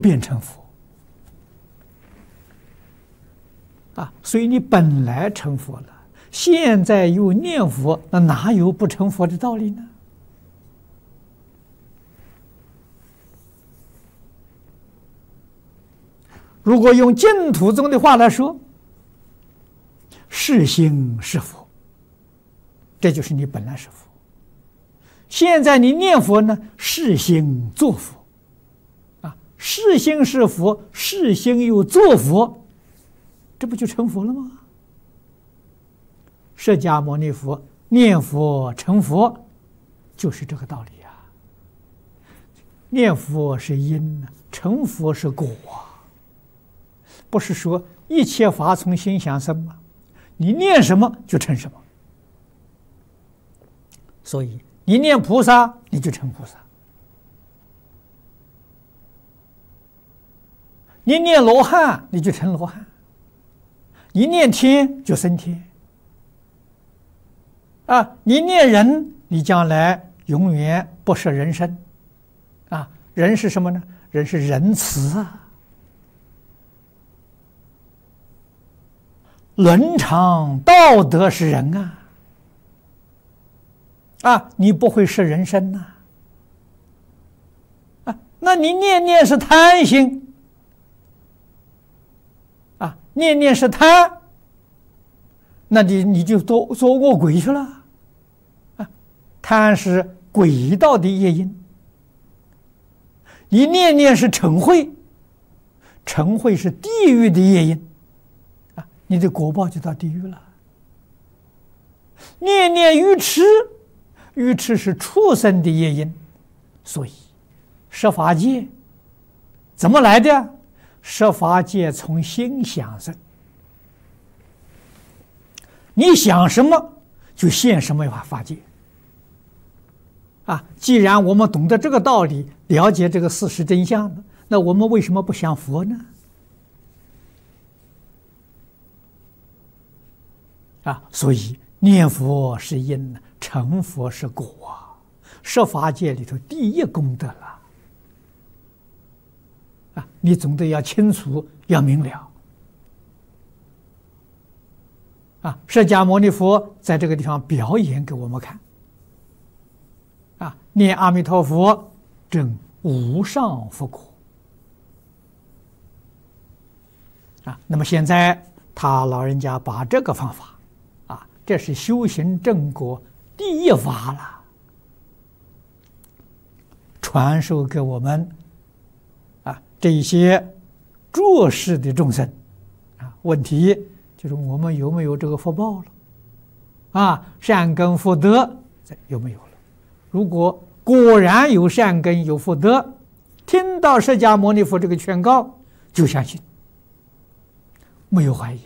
变成佛啊！所以你本来成佛了，现在又念佛，那哪有不成佛的道理呢？如果用净土宗的话来说，是心是佛，这就是你本来是佛。现在你念佛呢，是心作佛啊，是心是佛，是心又作佛，这不就成佛了吗？释迦牟尼佛念佛成佛，就是这个道理啊。念佛是因，成佛是果啊。不是说一切法从心想生吗？你念什么就成什么。所以你念菩萨，你就成菩萨；你念罗汉，你就成罗汉；你念天就升天。啊，你念人，你将来永远不是人身。啊，人是什么呢？人是仁慈啊。伦常道德是人啊，啊，你不会是人身呐，啊，那你念念是贪心，啊，念念是贪，那你就做恶鬼去了，啊，贪是鬼道的业因，你念念是嗔恚，嗔恚是地狱的业因。你的果报就到地狱了。念念愚痴，愚痴是畜生的业因，所以十法界怎么来的？十法界从心想生，你想什么就现什么法界。啊，既然我们懂得这个道理，了解这个事实真相了，那我们为什么不想佛呢？啊，所以念佛是因，成佛是果啊，十法界里头第一功德了。啊，你总得要清楚，要明了。啊，释迦牟尼佛在这个地方表演给我们看。啊，念阿弥陀佛，证无上佛果。啊，那么现在他老人家把这个方法。这是修行正果第一法了，传授给我们啊这一些弱势的众生啊。问题就是我们有没有这个福报了？啊，善根福德有没有了？如果果然有善根有福德，听到释迦牟尼佛这个劝告，就相信，没有怀疑了。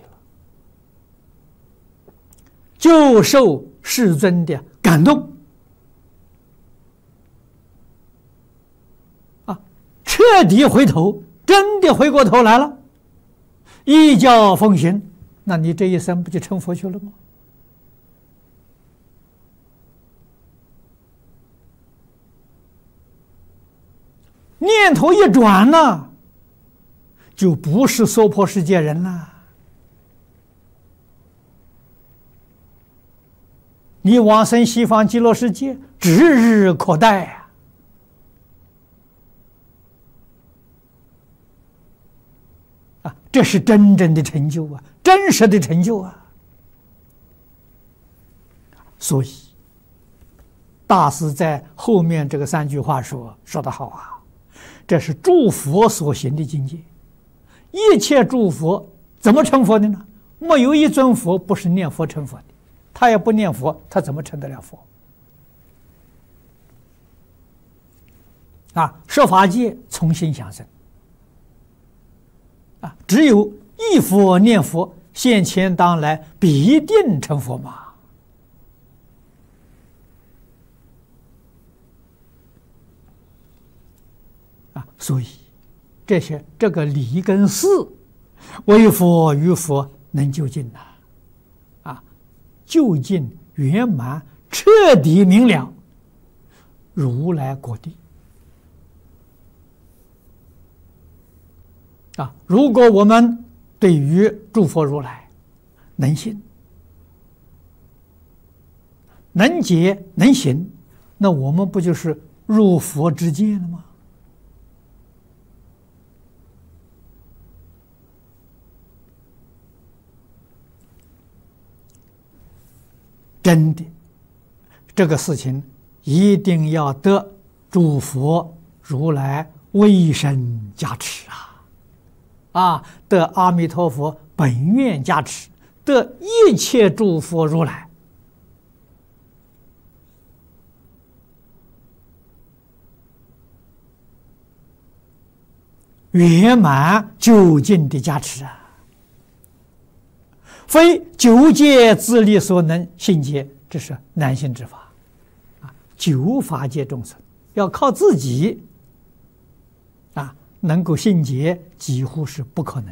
就受世尊的感动啊，彻底回头，真的回过头来了，依教奉行，那你这一生不就成佛去了吗？念头一转呢，就不是娑婆世界人了。你往生西方极乐世界指日可待啊！这是真正的成就啊，真实的成就啊！所以大师在后面这个3句话说得好啊，这是诸佛所行的境界。一切诸佛怎么成佛的呢？没有一尊佛不是念佛成佛的。他也不念佛，他怎么成得了佛？啊，十法界从心想生。啊，只有一佛念佛，现前当来必定成佛嘛。啊，所以这个理跟事，为佛与佛能究竟呐。究竟圆满彻底明了，如来果地如果我们对于诸佛如来能信、能解、能行，那我们不就是入佛之界了吗？真的，这个事情一定要得诸佛如来威神加持得阿弥陀佛本愿加持，得一切诸佛如来圆满究竟的加持非九界自力所能信解，这是难信之法九法界众生要靠自己能够信解，几乎是不可能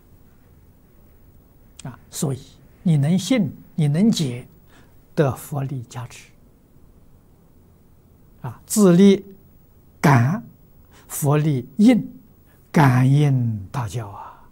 的所以你能信，你能解，得佛力加持自力感，佛力应，感应道教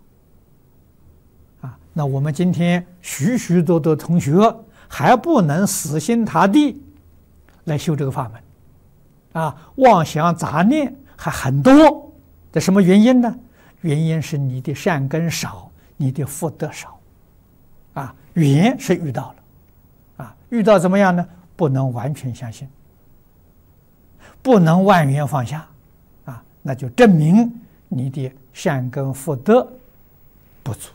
那我们今天许许多多同学还不能死心塌地来修这个法门妄想杂念还很多，这什么原因呢？原因是你的善根少，你的福德少缘是遇到了遇到怎么样呢？不能完全相信，不能万缘放下那就证明你的善根福德不足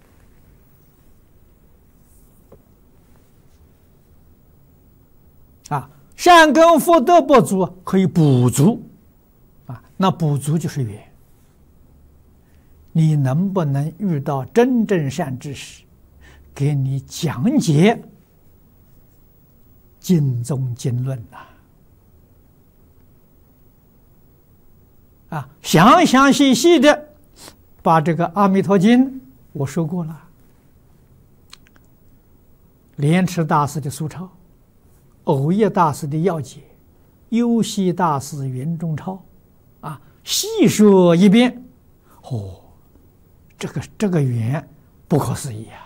善根福德不足可以补足那补足就是缘。你能不能遇到真正善知识，给你讲解经宗经论详详细细的把这个《阿弥陀经》我说过了，莲池大师的疏钞，藕益大师的要解，幽西大师圆中钞细说一遍这个缘不可思议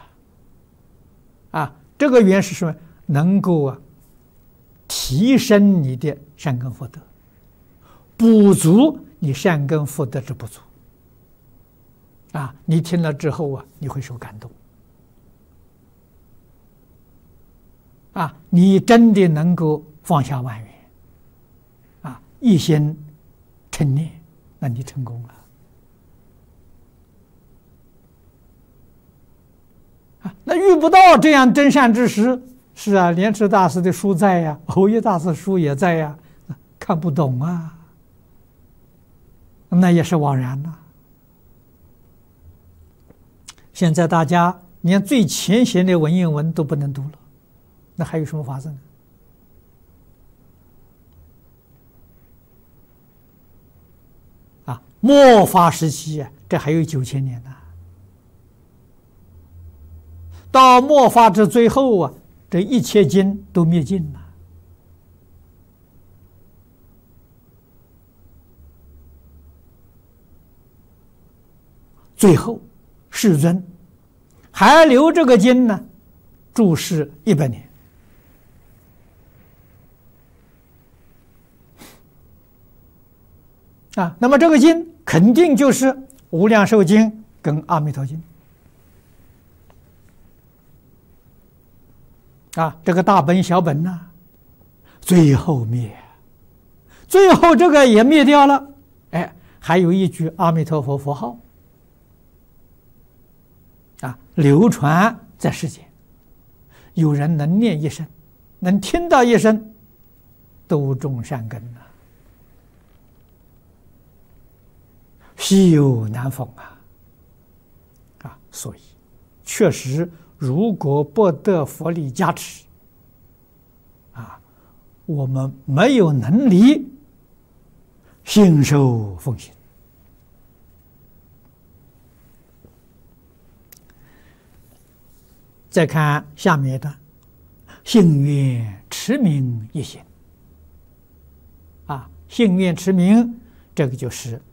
这个缘是什么？能够提升你的善根福德，补足你善根福德之不足你听了之后你会受感动你真的能够放下万缘一心称念，那你成功了那遇不到这样真善之时，是莲池大师的书在藕益大师书也在看不懂那也是枉然现在大家连最浅显的文言文都不能读了，那还有什么法子呢？末法时期这还有9000年呢。到末法之最后这一切经都灭尽了。最后世尊还留这个经呢，注释100年。那么这个经肯定就是《无量寿经》跟《阿弥陀经》这个大本小本最后灭，最后这个也灭掉了，还有一句阿弥陀佛佛号流传在世间，有人能念一声，能听到一声，都种善根稀有难逢所以确实如果不得佛力加持我们没有能力信受奉行。再看下面一段，信愿持名一行信愿持名，这个就是